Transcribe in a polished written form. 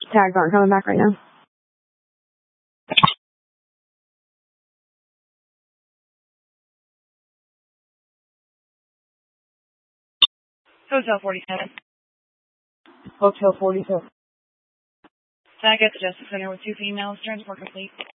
Tags aren't coming back right now. Hotel 47. Hotel 47. Tag at the Justice Center with 2 females. Transport complete.